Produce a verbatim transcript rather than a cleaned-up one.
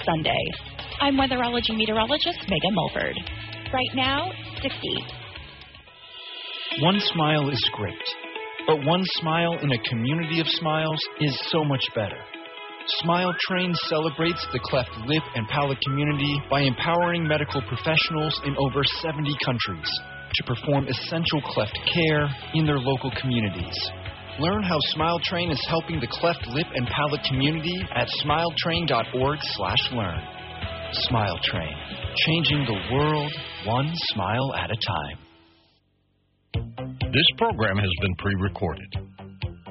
Sunday. I'm weatherology meteorologist Megan Mulford. Right now, sixty. One smile is great, but one smile in a community of smiles is so much better. Smile Train celebrates the cleft lip and palate community by empowering medical professionals in over seventy countries to perform essential cleft care in their local communities. Learn how Smile Train is helping the cleft lip and palate community at smiletrain.org slash learn. Smile Train, changing the world one smile at a time. This program has been pre-recorded.